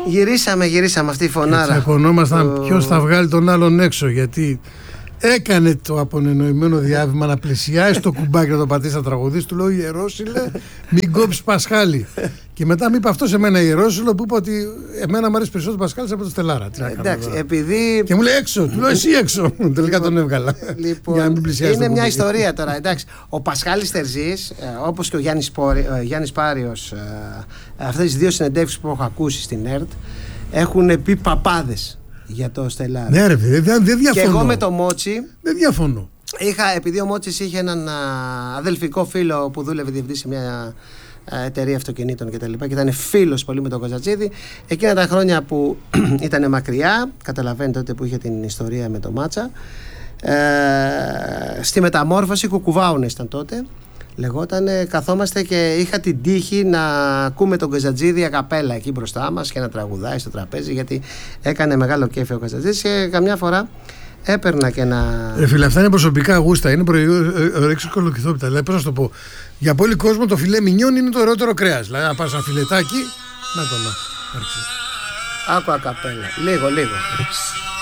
Γυρίσαμε αυτή η φωνάρα. Τσακωνόμασταν ποιος θα βγάλει τον άλλον έξω, γιατί έκανε το απονενοημένο διάβημα να πλησιάσει το κουμπάκι να το πατήσει να τραγουδήσει. Του λέω Ιερόσυλε, μην κόψει Πασχάλη. Και μετά μου είπε αυτό σε μένα Ιερόσυλο, που είπε ότι εμένα μου αρέσει περισσότερο το Πασχάλη από το Στελάρα. Εντάξει, επειδή... Και μου λέει έξω, του λέω εσύ έξω. Τελικά τον έβγαλα. Λοιπόν, για να μην πλησιάσει. Είναι μια ιστορία τώρα. Εντάξει, ο Πασχάλης Τερζής, όπως και ο Γιάννης Πάριος, αυτές τις δύο συνεντεύξεις που έχω ακούσει στην ΕΡΤ, έχουν πει παπάδες για το Στελάρα. Ναι, ρε, δεν διαφωνώ. Και εγώ με το Μότσι. Δεν διαφωνώ. Επειδή ο Μότσης είχε έναν αδελφικό φίλο που δούλευε διευθυντή σε μια εταιρεία αυτοκινήτων κτλ. Και ήταν φίλος πολύ με τον Κοζατζίδη. Εκείνα τα χρόνια που ήταν μακριά, καταλαβαίνετε τότε που είχε την ιστορία με το Μάτσα. Στη Μεταμόρφωση, Κουκουβάουνες ήταν τότε. Λεγότανε, καθόμαστε και είχα την τύχη να ακούμε τον Κοζατζίδη ακαπέλα εκεί μπροστά μας και να τραγουδάει στο τραπέζι, γιατί έκανε μεγάλο κέφι ο Κοζατζίδης και καμιά φορά έπαιρνα και να... Φίλε, αυτά είναι προσωπικά γούστα, είναι προεξοκολοκυθόπιτα. Δηλαδή, πώς να το πω, για πολύ κόσμο το φιλέ μινιόν είναι το ωραιότερο κρέας. Δηλαδή, να πας ένα φιλετάκι, να το να. Άκου ακαπέλα, λίγο.